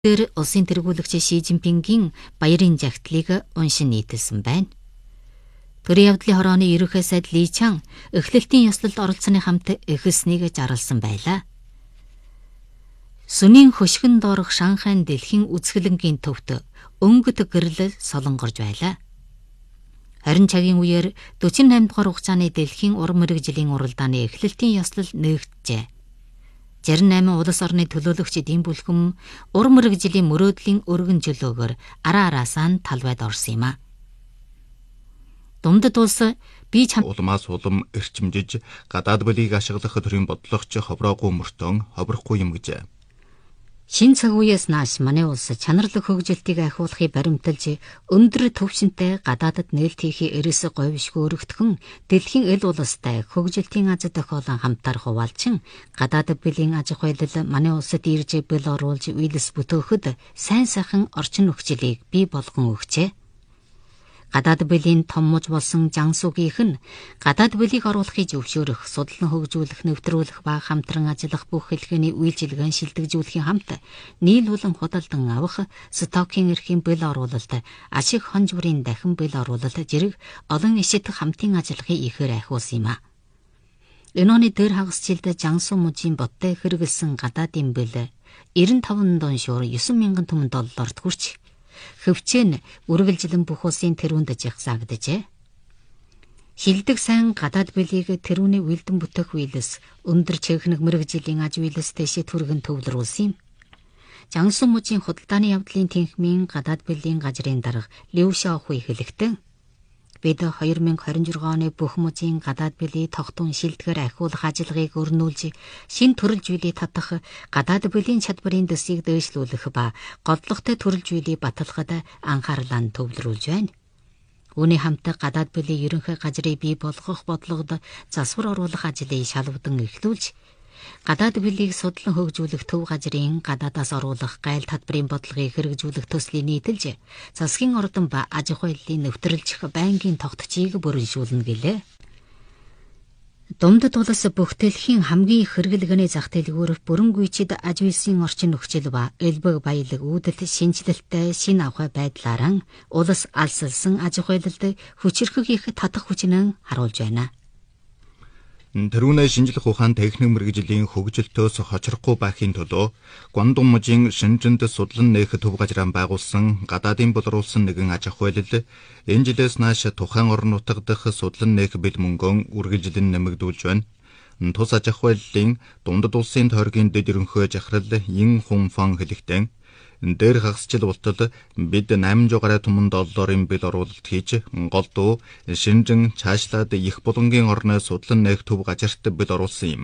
Тэр улсын тэргүүлэгч Ши Жинпингийн баярын жагтлыг уншин нийтэлсэн байна. Төрийн явдлын хорооны ерөнхий сайд Ли Чан эхлэлтийн ёслолд оролцсоны хамт эхэлснийг зарласан байлаа. Сүнийн хөшгөн доорх Шанхайн дэлхийн үзэсгэлэнгийн төвд өнгөт гэрэл солонгорж байлаа. 20 цагийн үеэр 48 дугаар хугацааны дэлхийн уран мэрэгжлийн уралдааны эхлэлтийн ёслол нээгджээ. 68 улс орны төлөөлөгчид ийм бүлхэм уран мэрэгжлийн мөрөөдлийн өргөн чөлөөгөөр араасаа нь талбайд орсон юм а. Дундад улс би чам улмаас улам эрчимжиж гадаад бүлийг ашиглах төрийн бодлогоч ховроогүй мөртөн ховрохгүй юм гэжээ. Шинэ цаг үеэс нааш манай улс чанарлаг хөгжилтийг ахиулахыг баримталж өндөр төвшөнтэй гадаадд нээлт хийхээ эрээс говьшгүй өргөтгөн дэлхийн эл улстай хөгжилтийн аз тохиолон хамтаар хуваалчин гадаад бүлийн аж ахуйлал манай улсад ирж бэл оруулж үйлс бүтөөхөд сайн сайхан орчин нөхцөлийг бий болгон өгчээ. Гадаад бүлийн том муж болсон Жансугийнх нь гадаад бүлийг оруулахыг зөвшөөрөх, судлан хөгжүүлэх, нэвтрүүлэх ба хамтран ажиллах бүх хэлхээний үйлчилгээн шилдэгжүүлэхийн хамт нийлүүлэн худалдан авах стокийн эрхийн бэл оруулалт, ашиг хонж бүрийн дахин бэл оруулалт зэрэг олон ишит хамтын ажиллахыг ихээр ахиулсан юм а. Энэ оны дээр хагасжилд Жансу мужийн боттой хэрэгэлсэн гадаадын бэл 95 дон шуур 9,000 түмэн долларт хүрч хөвчөн үргэлжлэн бүх улсын тэрүүнд жагсаагджээ. Хилдэг сайн гадаад бүлийг тэрүүний үйлдэн бүтээх үйлс өндөр чэхнэг мэрэгжлийн аж үйлс дэшид түргэн төвлөрүүлсэн юм. Жансу мужийн худалдааны явдлын тэнхмийн гадаад бүлийн газрын дарга Лю Шаохуй хэлэхдээ бид 2026 оны бүх мужийн гадаад бүлий тогтун шилдэгээр ахиулах ажиллагааг өрнүүлж, шин төрөл зүйлийг татах, гадаад бүлийн чадварын дэсийг дээшлүүлэх ба голлогтой төрөл зүйлийг баталгахад анхаарлаа төвлөрүүлж байна. Үүний хамт гадаад бүлийн ерөнхий газрыг бий болгох бодлогод засвар оруулах ажлыг шалвдан эхлүүлж, гадаад бүлийг судлан хөгжүүлэх төв газрын гадаадаас оруулах гайл татварын бодлогыг хэрэгжүүлэх төслийг нийтэлж, засгийн ордон ба аж ахуйлын нэвтрүүлжих байнгын тогтцыг бүрэншүүлнэ гэлээ. Дундад улс бүх дэлхийн хамгийн их хэрэглэгний зах дэлгүүр бүрэнгүйчид аж үйлсийн орчин нөхцөл ба элбэг баялаг үүдэл шинжилэлтэй шинэ авах байдлаараа улс алсалсан аж ахуйлалд хүчирхэг их татах хүчнэн харуулж байна. Тэрүүнээ шинжлэх ухаан техник мэрэгжлийн хөгжилтөөс хочрохгүй байхын төлөө Гуандун мужийн Шэнжэнд судлан нээх төв газраа байгуулсан гадаадын болруулсан нэгэн аж ахуйлал энэ жилээс нааш тухайн орон нутаг дах судлан нээх бэл мөнгөн үргэлжлэн нэмэгдүүлж байна. Тус аж ахуйллын дундад улсын тойргийн дэд ерөнхий жахрал Ин Хун Фан хэлэхдээ дээр хагасчил болтол бид 800 гаруй түмэн долларын бэл оруулалт хийж гол дуу Шэнжэн цаашлаад их булангийн орны судлан нээх төв газарт бэл оруулсан юм.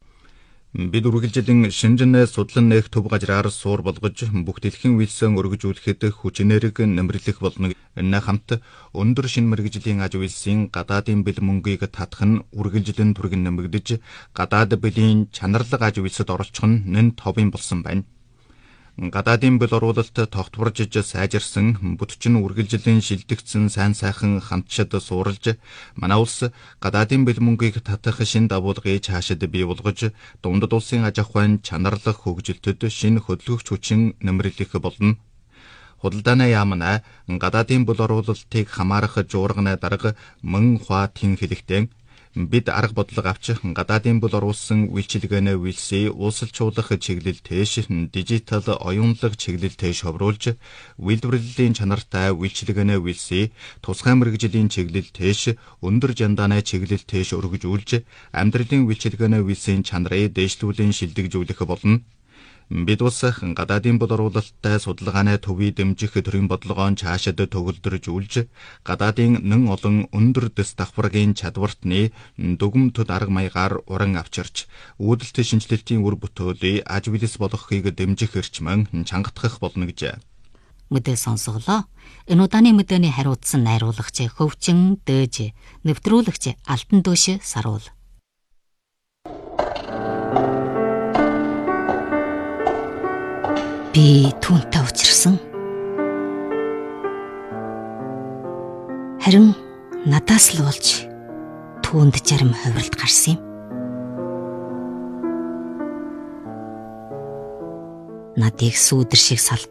Бид үргэлжлэн Шэнжэнээс судлан нээх төв газраар суур болгож бүх дэлхийн үйлсээ өргөжүүлэхэд хүч энерги нэмэрлэх болно. Энэ хамт өндөр шин мэрэгжлийн аж үйлсийн гадаадын бэл мөнгийг татах нь үргэлжлэн түргэн нэмэгдэж гадаад бүлийн чанарлаг аж үйлсэд оролцох нь нэн товын болсон байна. Гадаадын бэл оруулалт тогтворжиж сайжирсан бүтчин үргэлжлэн шилдэгдсэн сайн сайхан хамтшид суурилж манай улс гадаадын бэл мөнгийг татах шин дагуулгыг хаашид бий болгож дундад улсын аж ахуйн чанарлах хөгжилтөд шинэ хөдөлгөгч хүчин нэмэрлэх болно. Худалдааны яамна гадаадын бэл оруулалтыг хамаарах жуурганы дарга Мөн Хуа Тин хэлэхдээ бид арга бодлого авч гадаадын бэл оруулсан үйлчилгээний үйлсээ уусалжуулах чиглэл тэш дижитал оюунлаг чиглэл тэш ховруулж үйлдвэрлэлийн чанартай үйлчилгээний үйлсээ тусгай мэрэгжлийн чиглэл тэш өндөр жандааны чиглэл тэш өргөжүүлж амьдралын үйлчилгээний үйлсийн чанарыг дээшлүүлэн шилдэгжүүлэх болно. Бид ус гадаадын бэл оруулалттай судалгааны төвийг дэмжих төрийн бодлогоон цаашид төгөлдржүүлж гадаадын нэн олон өндөр дэс давхаргийн чадвартны дүгмтд арга маягаар уран авчирч үүдэлт шинжилэлтийн үр бүтээлийг аж үйлс болгохыг дэмжих эрчмэн чангатгах болно гэж. Мэдээ сонсголоо. Энэ удааны мэдээний хариуцсан найруулагч Хөвчин Дээж, нэвтрүүлэгч Алтан Дөөш Саруул. Би түүнтэй учирсан. Харин надаас л болж түүнд зарим хувиралт гарсан юм. надыг сүүдэр шиг